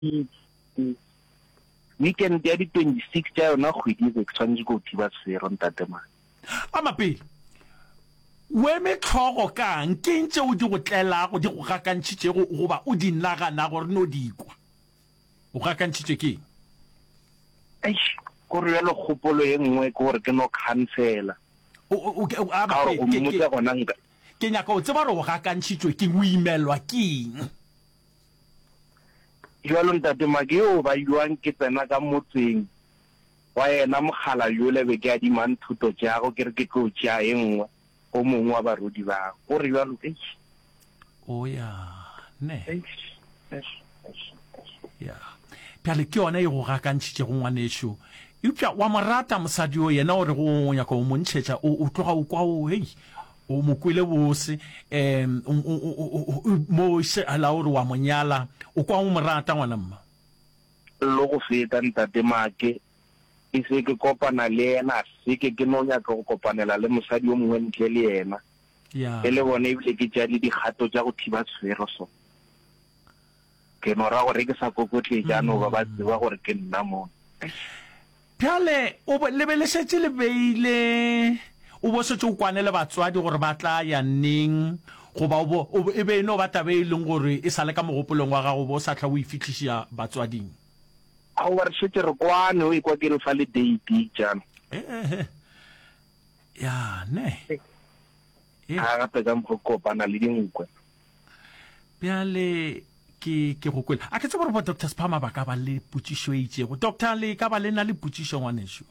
weekend ya di 26 tša yona kgwedi ke tshwanetse go thiba sefero ntate man. Amapele we me tlhogo kang ke ntse o di go tlela go di go gakantšhitše go ba o di nagana gore no di kwa o gakantšhitše ke gore ya le kgopolo ye nngwe ke gore ke no cancela ke nyaka o tseba gore o gakantšhitšwe ke o imelwa keng jalo ntate make yo ba yuang ke tsena ka motseng wa yena mogala yo le be ke a dimang thuto tšago ke re ke tlo tšea e nngwe o mongwe wa barodi ba gore jalo o ya ne ya pjale ke yona e go gakantšhitše go ngwanešo eupša wa morata mosadi o yena o re go nyaka o montšhetša o tloga o kwa o hei o mo kwele bose mo se ala o re wa monyala o kwa o morata ngwana mma lo go feta ntate make e se ke kopana le yena se ke no nyaka go kopanela le mosadi o mongwe ntle le yena ya le bone ebile ke tša le digato tša go thiba tshwero so ke no ra gore ke sa kokotle jaanong ba tseba gore ke nna mo pjale o lebelešetše le beile o bo setse o kwane le batswadi gore ba tla ya neng goba e be no ba tabe e leng gore e sale ka mogopolong wa gago bo sa tla o ifitlhiša batswading a o re setse re kwane o ikwa ke re fa le date jaana ya ne a gape ka mo kopana le dinkwe pjale ke go kwela a ke tseba gore Dr. Spama ba ka ba le putsišo e itšego doctor le ka ba le na le putsišo ngwanešo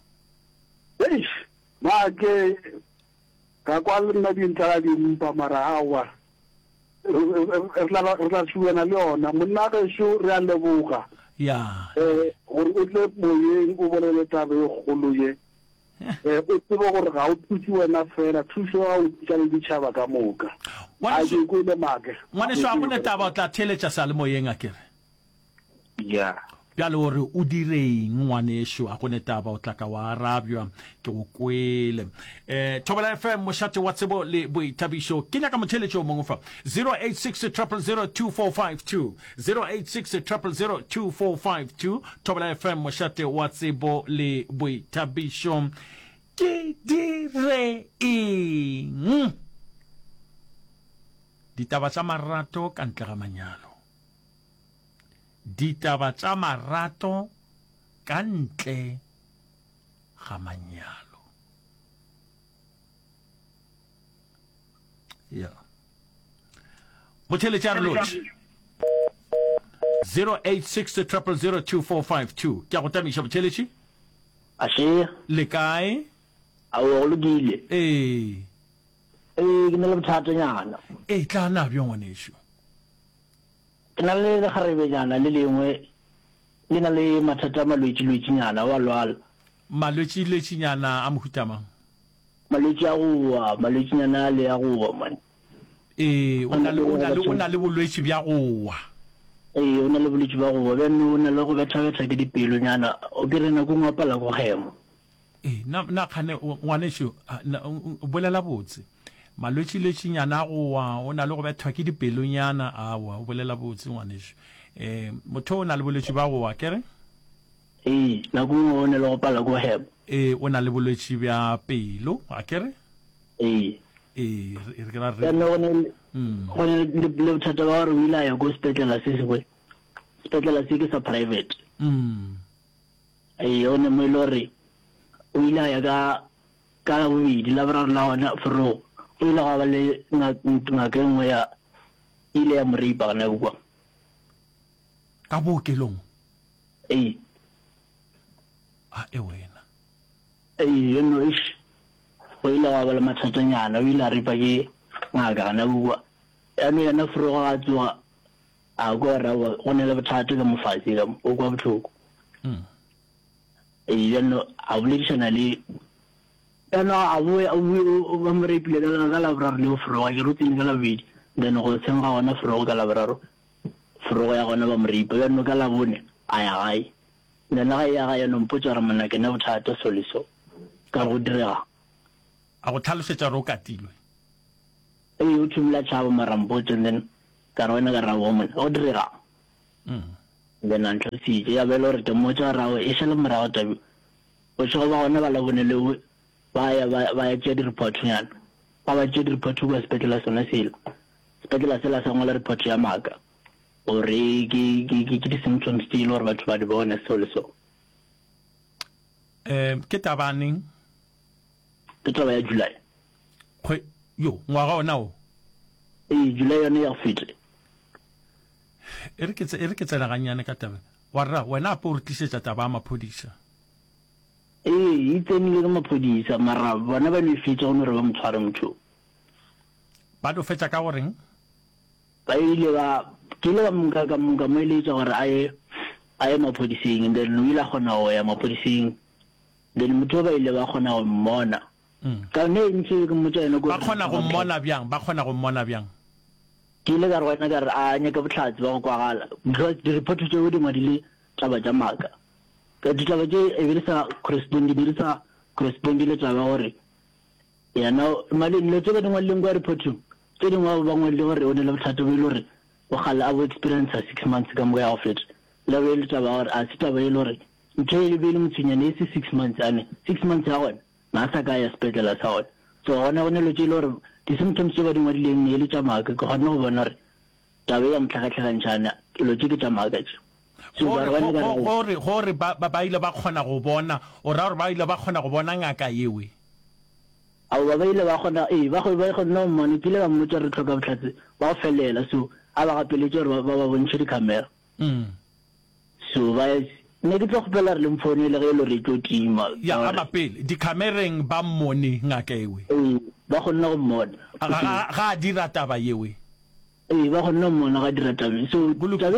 ba ke ka kwa le nna dintlha di mpa mara awa re la tšhuena le yona monna gešo re a leboga ya gore o tle moyeng o bolele tabe e kgolo ye o tseba gore ga o thusi wena fela thuso ga o tša le ditšhaba ka moka a ke kwele make ngwanešo a bone taba o tla theletša sa le moyeng a kere ya bjale gore o direng ngwanešo a gone taba o tla ka wa arabjwa ke go kwele Thobela FM mošate wa tsebo le boithabišo ke nyaka motheletši o mongwe fa 086 0002452 086 0002452 Thobela FM mošate wa tsebo le boithabišo ke dire eng ditaba tša marato ka ntle ga manyalo ditaba tša marato ka ntle ga manyalo ya motheletši a re lotše 086 0002452 ke a go tamiša motheletši ashe le kae a o lokile ke na le bothatanyana tla na bjo ngwanešo ke na le lekgarebenyana le lengwe le na le mathata a malwetši-lwetšinyana wa lwala malwetši-lwetšinyana a mohutamang malwetši a gowa malwetšinyana le a gowa man o na le bolwetši bja gowa o na le bolwetši ba gowa bjane o na le go betha-betha ke dipelonyana o ke re nako ngwapala go gemo na kgane ngwanešo o bolela botse malwetši-lwetšinyana a gowa o na le go bethwa ke dipelonyana awa o bolela botse ngwanešo motho o na le bolwetši ba gowa kere nako ngwe o ne le go pala go hema o na le bolwetši bja pelo a kere go ne le bothata ba gore o ile a ya ko sepetlela se sengwe sepetlela se ke sa private o ne mo e le gore o ile a ya ka bobedi la boraro la gona forogo o ile ga ba le ngaka nngwe ya ile ya moripa gana bua ka bookelong wena no ish o ile ga ba le mathatanyana o ile a ripa ke ngaka gana bua ano yana forogo ga tsoga a kwa ra go ne le bothata ka mofatse ka o kwa botlhoko yano a boledišana le yano a ba mo repile ka laboraro le foroga ke rotseng ka labedi then go tsheng ga gona forogo ka laboraro forogo ya gona ba mo ripa yano ka labone a ya gae nna ga ya ga ya no mpotsa re mona ke na bothata soliso ka go direga a go tlhalosetsa re o katilwe o thumela tšhabo marambotse then ka re wena ka ra woman o direga then until see ya velo re mo tsa rawo e shela morago tabi o tshwa ba ona ba la bonele ba ya tse di report nyana ba tse di report go hospital sona selo hospital sela sa ngola report ya maka o re ke di symptoms still or batho ba di bona so ke tabaneng ke taba ya July yo ngwaga ona o July yone ya fitle e re ke tsela ganyane ka taba warra wena po re tlisetsa taba ya maphodisa itsenile ka maphodisa mara bona ba le fitse go re ba motshware motho ba do fetsa ka goreng ba ile ba kile ba monka mo ile tsa gore aye maphodiseng and then o ile gona go ya maphodiseng then motho ba ile ba gona go mmona ka ne ntse ke motho ene go ba gona go mmona bjang ke ile ka re wena ka re a nyaka botlhatsi ba go kwagala because di report tse o di ngwadile taba tsa maka ka ditaba tse e be sa correspondile le taba gore yana mali le tse ka dingwe le ngwa report tse dingwe ba ngwe le gore o ne le botlhatsi bo ile gore o gala a bo experience 6 months ka mo ya office le be le taba gore a se taba ile gore ntse ile be le motsenyane e 6 months ane 6 months ya gone na sa ka ya hospital sa gone so ona le tse ile gore di symptoms tse ba dingwe di leng le tsa maka go gona go bona re taba ya mtlhagatlhagantshana lo tse ke tsa maka tse gore ba ile ba kgona go bona o ra gore ba ile ba kgona go bona ngaka yewe ao ba ile ba kgona ba kgona mmone pile ba mmotsa re tlhoka botlhatsi ba felela so a ba gapeletse gore ba bontshe di camera so ba ne ke tlo gopela re le mfone le ge lo re tlo tima ya a mapele di camereng ba mmone ngaka yewe ba kgona go mmona ga dira taba yewe ba gonna mmona ga dira taba so tabe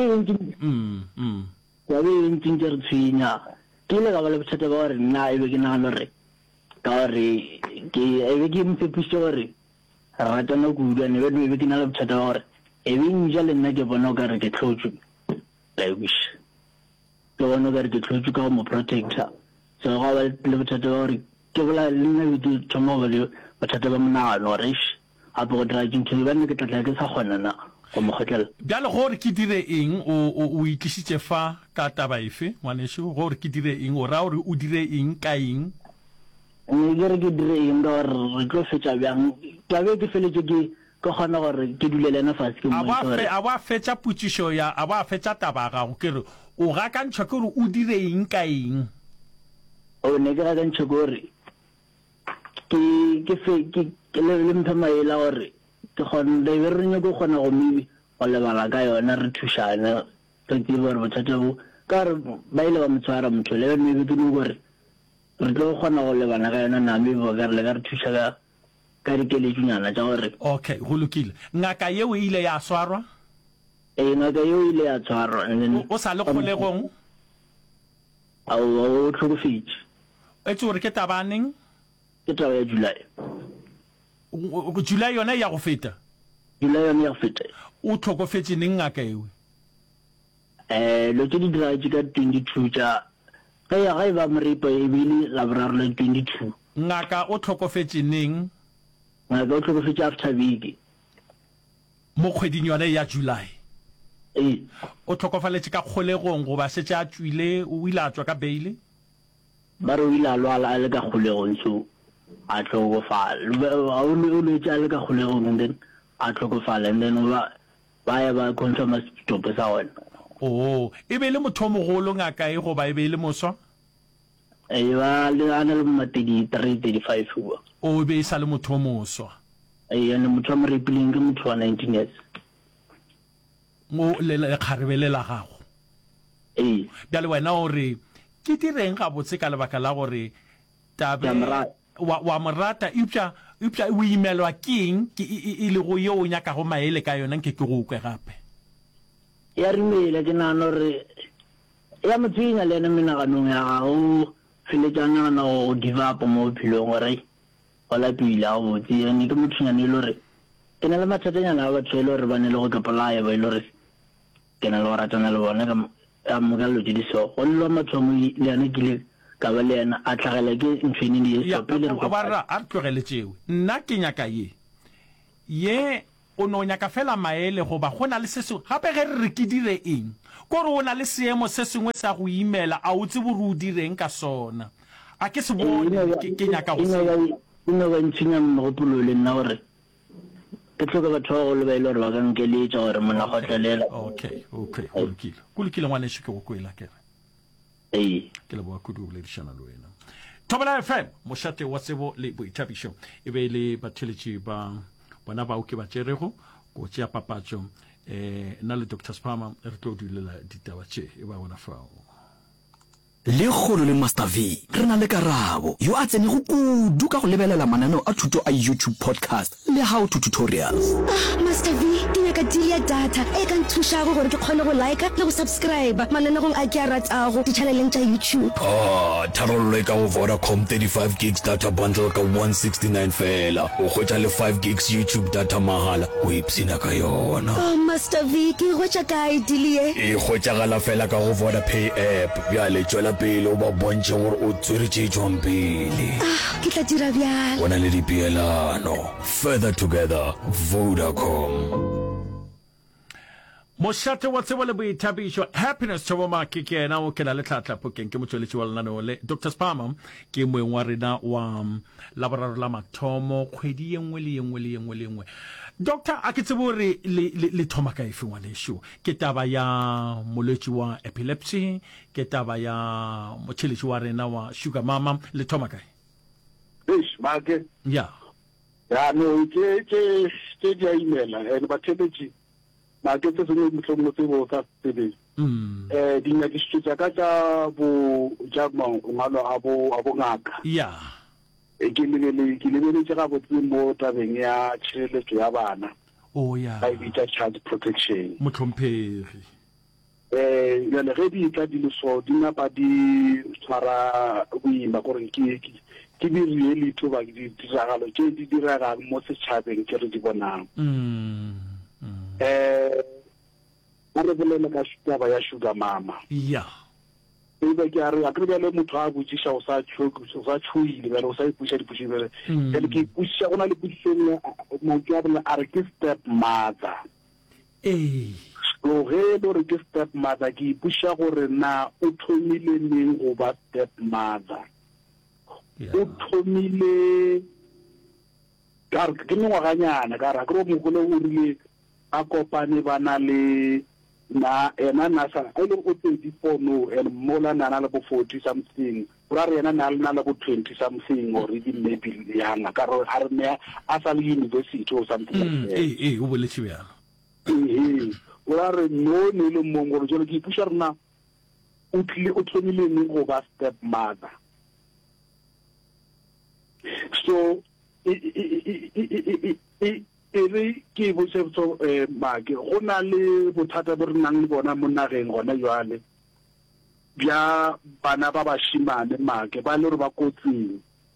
e ntse re tshwenya ke ile ka ba le bothata ba gore nna e be ke nagana gore ka gore e be ke mtshepisitse gore ra ratana kudu ane e be ke na le bothata ba gore e be nja le nna ke bona o ka re ke tlhotswe like wish ke bona o ka re ke tlhotswe ka go mo protector so ga ba le bothata ba gore ke bola le nna be thoma ba le bothata ba monagano gore ish gape go dira dintho ba nne ke tlatla ke sa kgona na go mogotlela bjale gore ke dire eng o itlisitse fa ka taba efe ngwaneso gore ke dire eng o ra gore o dire eng ka eng ne ke re ke dire eng ka gore re tlo fetsa bjang tabe ke feletse ke kgona gore ke dulele ena fase ke a ba fetsa putsišo ya a ba fetsa taba gago ke re o gakantšhwa ke gore o dire eng ka eng o ne ke gakantšhwa ke gore ke le mphe maela gore ke kgona le be re nyako kgona go maybe go lebala ka yona re thušane re tsebe gore bothata bo ka gore ba ile ba motshwara motho le bene maybe ke di gore re tlo kgona go lebana ka yona na maybe ba ka re le ka re thuša ka dikeletšonyana tša gore okay go lokile ngaka yeo ile ya swarwa ngaka yeo ile ya tshwarwa o sa le kgolegong o tlhokofetše e tse gore ke tabaneng ke taba ya July July yona ya go feta o tlhokofetse neng ngaka ewe lo tse di diragatše ka 22 tša ge e ba morepo e bile laboraro la 22 ngaka o tlhokofetse neng ngaka o tlhokofetse after week mo kgweding yone ya July o tlhokofaletše ka kgolegong goba setse a tswile o ile a tswa ka beile ba re o ile a lwala a le ka kgolegong so a tlhokofala o lwetse a le ka kgolegong and then a tlhokofala and then ba ya ba confirma setopo sa wena e be le motho mogolo ngaka e goba e be le moswa ba le a na le ma 33-35 o be e sa le motho moswa ane motho wa morepileng ke motho wa 19 years mo le kgarebe la gago bjale wena ore ke direng ga botse ka lebaka la gore tabe wa morata upša o imelwa keng e le go yo o nyaka go maele ka yona nke ke go ukwe gape ya rimele ke nagana gore ya motsenya le ena menaganong ya gago feletsana gana go give up mo bophelong gore go lapile a go botse ane ke mothonyane e le gore ke na le mathatanyana a batho e le gore ba ne le go kapolaya ba e le gore ke na le go ratana le bona ka mokalelo tse di so go lelwa mathomo le ane kile ka ba le ena a tlhagela ke ntshweneng a re tlogele tšewe nna ke nyaka ye o no nyaka fela maele goba go na le se gape ge re re ke dire eng ko re o na le seemo se sengwe sa go imela a o tse bo re o direng ka sona a ke se bone ke nyaka go se ina ba ntshenya mogopolo le nna gore ke tloka batho ba go le ba ile gore ba ka nkeletša gore mona go tlelela okay kulukile ngwane se ke go kwela kere ke le boa kudu le dishana le wena Thobela FM mošate wa tsebo le boithabišo e be le batheletši ba bona bao ke ba tšerego go tšea papatšo nna le Dr. Spama re tlo dulela ditaba tše e ba bona fao le kgolo le Master V re na le Karabo yo a tsene go kudu ka go lebelela mananeo a thuto a YouTube podcast le how to tutorials Master V ke nyaka deal ya data e ka nthuša go gore ke kgone go like le go subscribe mananeo a ke a ratago di channeleng tša YouTube tharollo e ka go Vodacom 35 gigs data bundle ka 169 fela o hwetša le 5 gigs YouTube data mahala o ipsina ka yona Master V ke hwetša kae deal ye e hwetšagala fela ka go Vodapay app bjale tšwela pele o ba bontše gore o tsweretše tšwang pele ke tla dira bjalo bona le dipeelano further together Vodacom mošate wa tsebo le boithabišo happiness Thoboma ke ena o ke na le tlhatlhapokeng ke motšweletši wa lenaneo le Dr. Spama ke moeng wa rena wa laboraro la mathomo kgwedi ye nngwe le ye nngwe Doctor a ke tsebo re le thoma ka efe ngwanešo ke taba ya molwetši wa epilepsy ke taba ya motšheletši wa rena wa sugar mama le thoma kae make ya no ke dia imela and batheletši make tse sengwe mohlomong tsebo ka tsebe dinyakišitšo ka tša bo mangwalo a bo ngaka ya ke lebeletše gabotse mo tabeng ya tšhireletšo ya bana ba e bitša child protection motlhomphegi jale ge di tla di le so di napa di tshwara boima gore ke di-reality ba ditiragalo tše di diragang mo setšhabeng ke re di bonang a re bolele ka taba ya sugar mama ebe ke a re a ke bjale motho a botšiša o sa tšhoile bjale o sa ipuša dipuši bjale bjale ke ipušiša go na le pušišeng mooki a bole a re ke step mother so ge le gore ke step mother ke ipušiša gore na o thomile neng go ba step mother o thomile ke mengwaganyana ka ra ke re mogolo o rile a kopane ba na le na ena nasa a ile go 24 no and mola na le bo 40 something ora re ena na le bo 20 something or even maybe yana ka ro a re ne a sa le university or something o boletše bjalo ora re no ne le mongolo jalo ke ipuša rena o tlile o thomile neng go ba step mother so ere ke botšetso make go na le bothata bo re nang le bona mo nageng gona jwale bja bana ba bašimane make ba le gore ba kotsing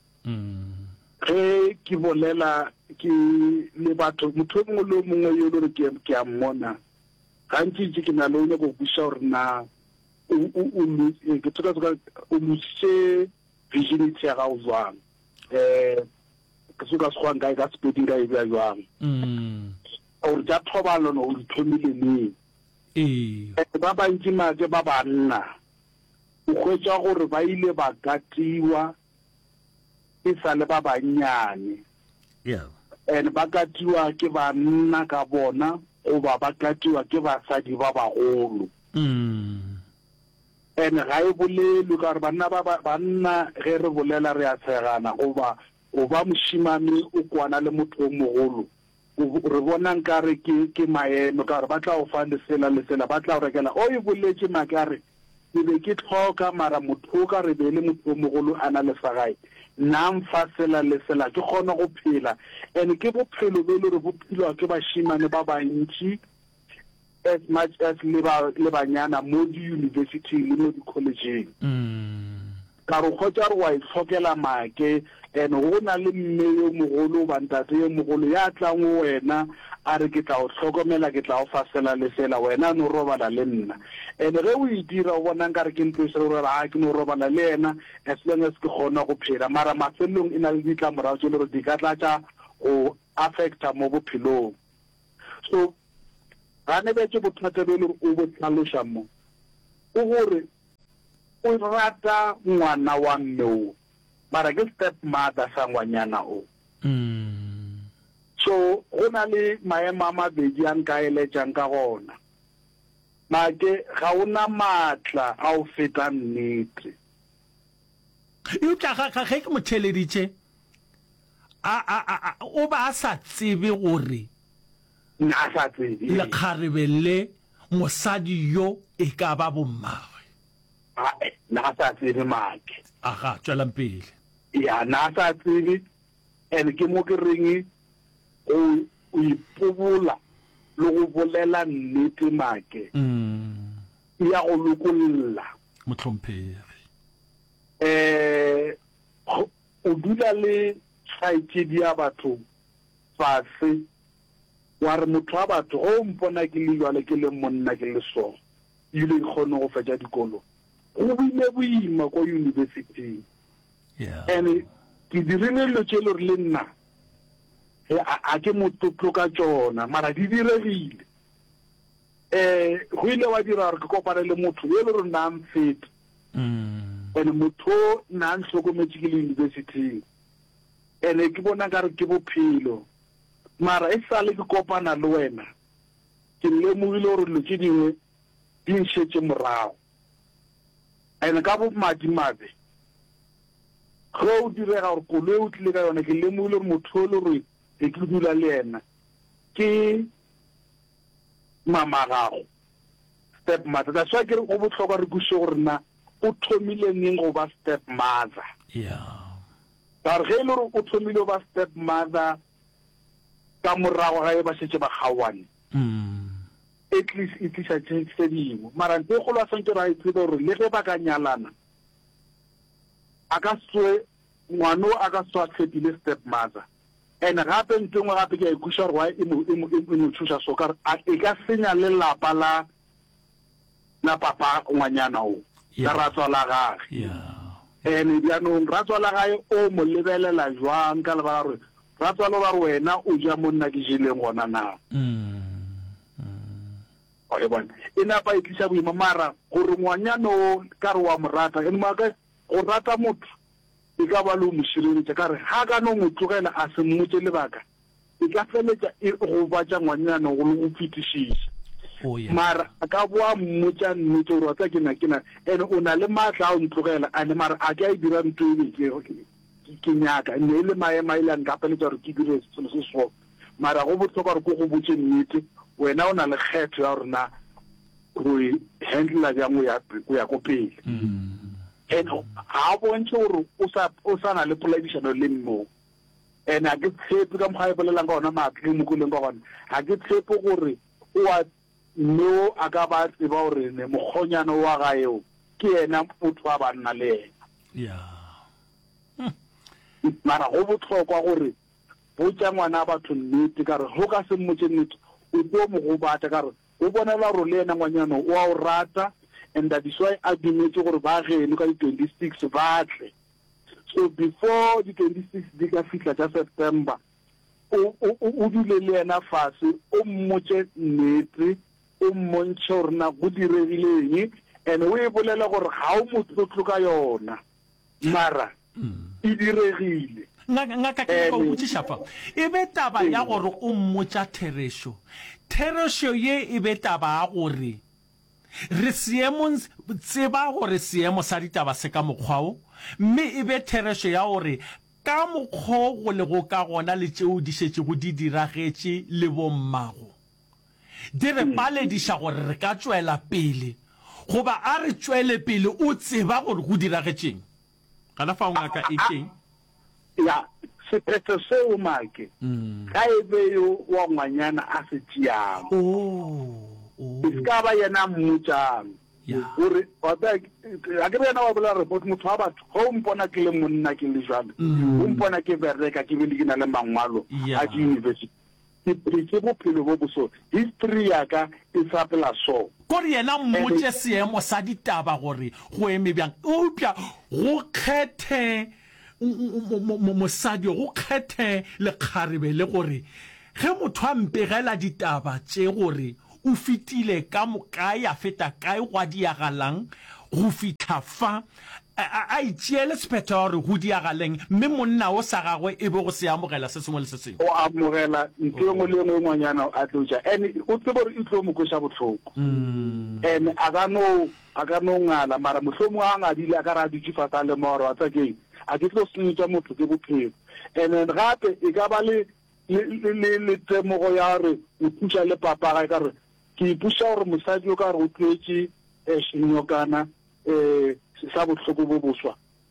ge ke bolela ke le batho motho mongwe le mongwe yo le gore ke a mmona gantši ke na le one go buša gore na ke tsoka o lositše virginity ya gago jwang ke soka sekgwang kae ka sepeding ka e bja jwang gore ja thobalano o dithomile neng ba bantši make ba banna o hwetša gore ba ile ba katiwa e sa le ba bannyane and ba katiwa ke banna ka bona goba ba katiwa ke basadi ba bagolo and ga e bolelwe ka gore banna ge re bolela re a tshegana goba o ba mošimane o kwana le motho o mogolo re bonang ka re ke maemo ka gore ba tla o fa lesela ba tla o rekela o e boletše make a re ke be ke tlhoka mara motho o ka re be le motho o mogolo a na le sa gae nna mfa sela lesela ke kgona go phela and ke bophelo be le gore bo phelwa ke bašimane ba bantši as much as le banyana mo di-university le mo di-collegeng ka re kgotsa re wa itlhokela make and go na le mme yo mogolo bantate yo mogolo ya tlang go wena a re ke tla o tlhokomela ke tla o fasela lesela wena no robala le nna and ge o e dira o bonang ka re ke ntse se gore a ke no robala le yena as long as ke kgona go phela mara mafelong e na le ditlamorago tse le gore di ka tlatša go affecta mo bophelong so ga ne betse bothata be le gore o bo tlhaloša mo o gore o rata ngwana wa mmeo mara ke step mother sa ngwanyana o so go na le maemo a mabedi a nka eletsang ka gona make ga ona matla a o feta nnete e tla ga ke motheleditse o ba sa tsebe gore nna sa tsebe le kharebele mosadi yo e ka ba bommagwe na sa tsebe make aga tswelang pele ya na sa tsebe ene ke mo ke reng o ipobola le go bolela nnete make ya go lokolla motlhomphegi o dula le saitedi ya batho fase wa re motho wa batho o mpona ke le jwale ke le monna ke le so ile kgone go fetsa dikolo go bile boima ko university and ke dirile lo tshelo re le nna a ke motlotlo ka tsona mara di diregile go ile wa dira re ke kopana le motho yo le re nna mfeta and motho nna ntlokometse ke le university ene ke bona ka re ke bophelo mara e sale ke kopana le wena ke lemogile gore lo tse dingwe di nšetse morago ene ka bo madimabe ge o direga gore koloi o tlile ka yona ke lemogile gore motho o le gore e ke dula le ena ke mama gago step mother that's why ke re go botlhokwa re kuse gore na o thomile neng go ba step mother ka re ge e le gore o thomile go ba step mother ka morago ga e ba setse ba gawane at least e tlisa tse dingwe mara nte go lwa santse ra itsebe gore le ge ba ka nyalana a ka swe ngwano a ka swa tshepile step mother and gape ntse ngwe gape ke a ikuša gore wa e mo thuša so ka e ka senya le lapa la papa ngwanyana o ka ratswa la gage and bjanong ratswa la gae o mo lebelela jwang ka lebaka gore ratswa lo ba re wena o ja monna ke jeleng gona na o bona e napa e tlisa boima mara gore ngwanyana o ka re wa morata ene maka go rata motho e ka ba le moshireletša ka re ga ka no mo tlogela a se mmotse lebaka e ka feletša e go batša ngwanyana go le go fetišiša mara a ka boa mmotša nnete gore wa tsa kena ene o na le maatla a o ntlogela ane mara a ke a e dira nto e ke nyaka ne e le maema ile a nkapeletša gore ke dire selo se so mara go botlhokwa gore ko go botse nnete wena o na le kgetho ya gore na go e handla bjang go ya ko pele and ga bontse gore o sa na le poledišano le mmo and a ke tshepe ka mokgwa e bolelang ka gona maatla mo koleng ka gona ga ke tshepe gore o a no a ka ba tseba gore ne mokgonyana wa gaeo ke yena motho wa banna le ena mara go botlhokwa gore botša ngwana batho nnete ka re go ka se mmotse nnete o tlo mo go batla ka re o bonela gore le ena ngwanyana o a o rata and that is why a dumetse gore ba geno ka di-26 batle so before di-26 di ka fitlha tša September o dule le ena fase o mmotse nnete o mmontšhe gore na go diregileng and o e bolela gore ga o motlotlo ka yona mara e diregile ngaka ke go botšiša fa e be taba ya gore o mmotša Theresho ye e be taba ya gore re seemong tseba gore seemo sa ditaba se ka mokgwao mme e be Theresho ya gore ka mokgwa go le go ka gona le tšeo di šetše go di diragetše le bommago di re palediša gore re ka tšwela pele goba a re tšwele pele o tseba gore go diragetšeng gana fa o ngaka ekeng ya sephetho seo make ka ebe yo wa ngwanyana a se tšeang e ska ba yena mmotšang gore a ke yena wa bola report motho wa batho go mpona ke le monna ke le jalo o mpona ke bereka ke bile ke na le mangwalo a di-university ke phetse bophelo bo boso history ya ka e sapela so gore yena mmotse seemo sa ditaba gore go eme bjang upša go kgethe mosadi go kgethe lekgarebe le gore ge motho a mpegela ditaba tše gore o fitile ka mokae a feta kae go a diagalang go fitha fa a itšeele sephetho gore go diagaleng mme monna o sa gagwe e be go se amogela se sengwe le se sengwe o amogela ntho e nngwe le nngwe ngwanyana a tloja and o tsebe gore e tlo mo kweša botlhoko and a ka no ngala mara mohlomongwe a ngadile a ka re a dutse fata le moro wa tsa keng a ke tlo senyetša motho ke bophelo and then gape e ka ba le temogo ya gore o thuša le papa ga e ka re ke ipuša gore mosadi o ka re o tlwetse senyokana sa botlhoko bo boswa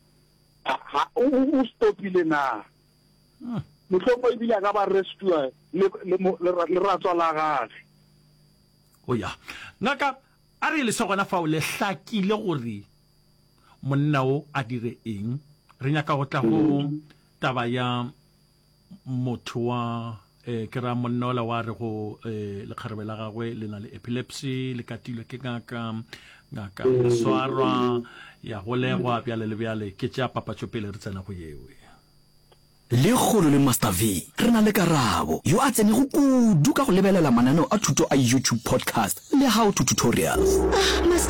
o stopile na motlhoko ebile a ka ba restua le ratswa la gage o ya ngaka a re le se gona fa o le hlakile gore monna o a dire eng re nyaka go tla go taba ya motho wa ke ra monna ola wa re go lekgarebe la gagwe le na le epilepsy le katilwe ke ngaka swarwa ya go legwa bjale le bjale ke tša papatšo pele re tsena go yewe le kgolo le Master V re na le Karabo yo a tsene go kudu ka go lebelela mananeo a thuto a YouTube podcast le how to tutorials